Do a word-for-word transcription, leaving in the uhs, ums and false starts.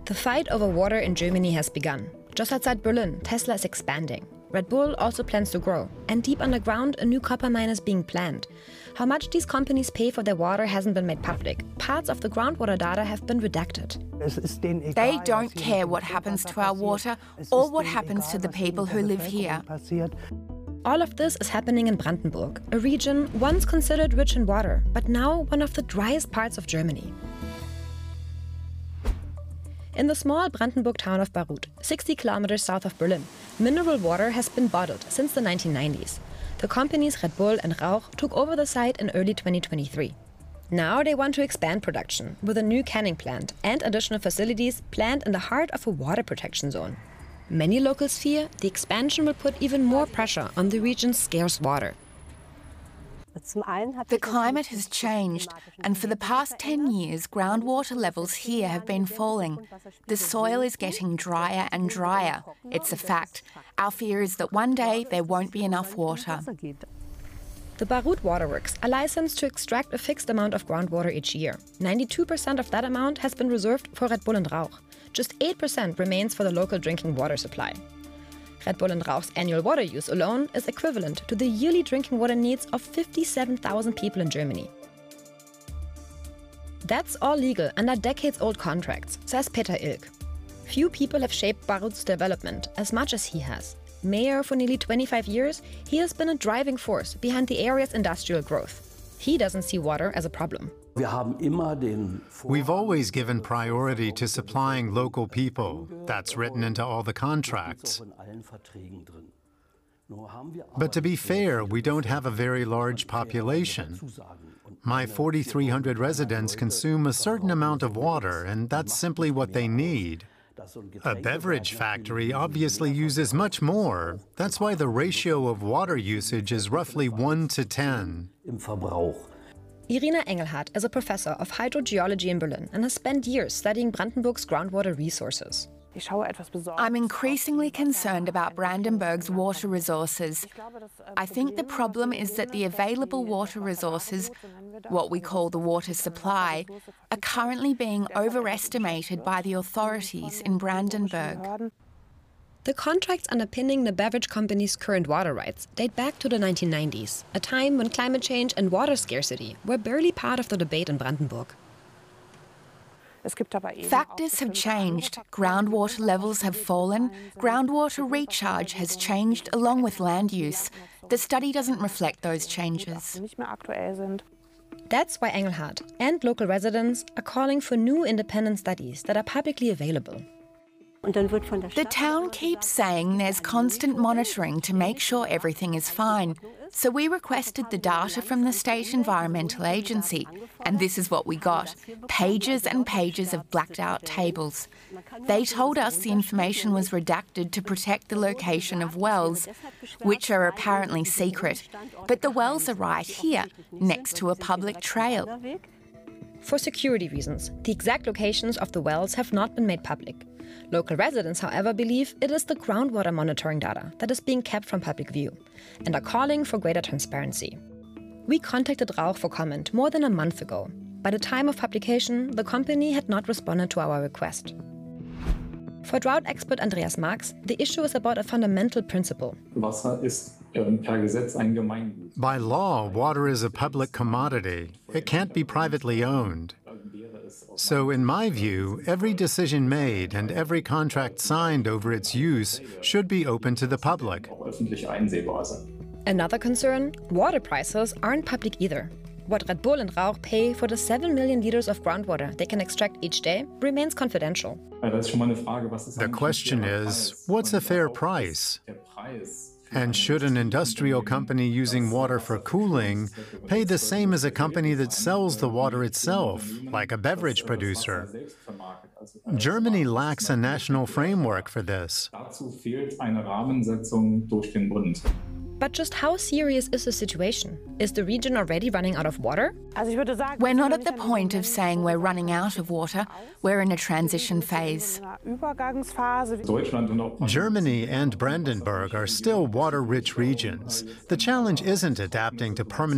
The fight over water in Germany has begun. Just outside Berlin, Tesla is expanding. Red Bull also plans to grow. And deep underground, a new copper mine is being planned. How much these companies pay for their water hasn't been made public. Parts of the groundwater data have been redacted. They don't care what happens to our water or what happens to the people who live here. All of this is happening in Brandenburg, a region once considered rich in water, but now one of the driest parts of Germany. In the small Brandenburg town of Baruth, sixty kilometers south of Berlin, mineral water has been bottled since the nineteen nineties. The companies Red Bull and Rauch took over the site in early twenty twenty-three. Now they want to expand production with a new canning plant and additional facilities planned in the heart of a water protection zone. Many locals fear the expansion will put even more pressure on the region's scarce water. The climate has changed, and for the past ten years, groundwater levels here have been falling. The soil is getting drier and drier. It's a fact. Our fear is that one day there won't be enough water. The Baruth Waterworks are licensed to extract a fixed amount of groundwater each year. ninety-two percent of that amount has been reserved for Red Bull and Rauch. Just eight percent remains for the local drinking water supply. Red Bull and Rauch's annual water use alone is equivalent to the yearly drinking water needs of fifty-seven thousand people in Germany. That's all legal under decades-old contracts, says Peter Ilk. Few people have shaped Baruth's development as much as he has. Mayor for nearly twenty-five years, he has been a driving force behind the area's industrial growth. He doesn't see water as a problem. We've always given priority to supplying local people. That's written into all the contracts. But to be fair, we don't have a very large population. My forty-three hundred residents consume a certain amount of water, and that's simply what they need. A beverage factory obviously uses much more. That's why the ratio of water usage is roughly one to ten. Irina Engelhardt is a professor of hydrogeology in Berlin and has spent years studying Brandenburg's groundwater resources. I'm increasingly concerned about Brandenburg's water resources. I think the problem is that the available water resources, what we call the water supply, are currently being overestimated by the authorities in Brandenburg. The contracts underpinning the beverage company's current water rights date back to the nineteen nineties, a time when climate change and water scarcity were barely part of the debate in Brandenburg. Factors have changed. Groundwater levels have fallen. Groundwater recharge has changed along with land use. The study doesn't reflect those changes. That's why Engelhardt and local residents are calling for new independent studies that are publicly available. The town keeps saying there's constant monitoring to make sure everything is fine. So we requested the data from the State Environmental Agency, and this is what we got, pages and pages of blacked out tables. They told us the information was redacted to protect the location of wells, which are apparently secret. But the wells are right here, next to a public trail. For security reasons, the exact locations of the wells have not been made public. Local residents, however, believe it is the groundwater monitoring data that is being kept from public view and are calling for greater transparency. We contacted Rauch for comment more than a month ago. By the time of publication, the company had not responded to our request. For drought expert Andreas Marx, the issue is about a fundamental principle. By law, water is a public commodity. It can't be privately owned. So, in my view, every decision made and every contract signed over its use should be open to the public. Another concern, water prices aren't public either. What Red Bull and Rauch pay for the seven million liters of groundwater they can extract each day remains confidential. The question is, what's a fair price? And should an industrial company using water for cooling pay the same as a company that sells the water itself, like a beverage producer? Germany lacks a national framework for this. But just how serious is the situation? Is the region already running out of water? We're not at the point of saying we're running out of water. We're in a transition phase. Germany and Brandenburg are still water-rich regions. The challenge isn't adapting to permanent